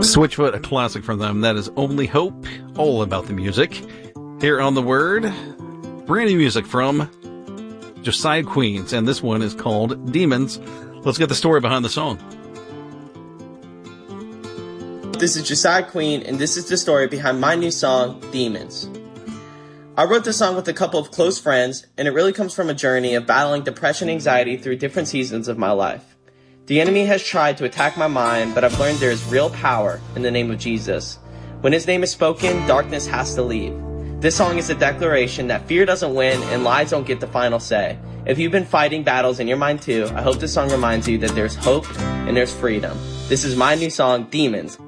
Switchfoot, a classic from them. That is Only Hope, all about the music. Here on The Word, brand new music from Josiah Queens, and this one is called Demons. Let's get the story behind the song. This is Josiah Queen, and this is the story behind my new song, Demons. I wrote this song with a couple of close friends, and it really comes from a journey of battling depression and anxiety through different seasons of my life. The enemy has tried to attack my mind, but I've learned there is real power in the name of Jesus. When his name is spoken, darkness has to leave. This song is a declaration that fear doesn't win and lies don't get the final say. If you've been fighting battles in your mind too, I hope this song reminds you that there's hope and there's freedom. This is my new song, Demons.